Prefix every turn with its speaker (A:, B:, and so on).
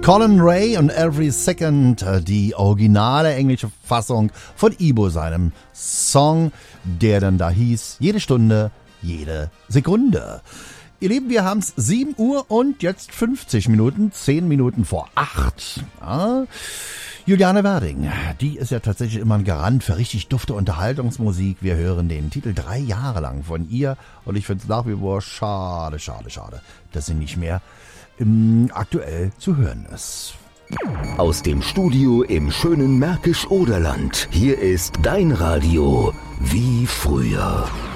A: Colin Ray und Every Second, die originale englische Fassung von Ibo, seinem Song, der dann da hieß, jede Stunde, jede Sekunde. Ihr Lieben, wir haben's 7 Uhr und jetzt 50 Minuten, 10 Minuten vor 8. Ja. Juliane Werding, die ist ja tatsächlich immer ein Garant für richtig dufte Unterhaltungsmusik. Wir hören den Titel 3 Jahre lang von ihr und ich finde es nach wie vor schade, dass sie nicht mehr aktuell zu hören ist.
B: Aus dem Studio im schönen Märkisch-Oderland. Hier ist dein Radio wie früher.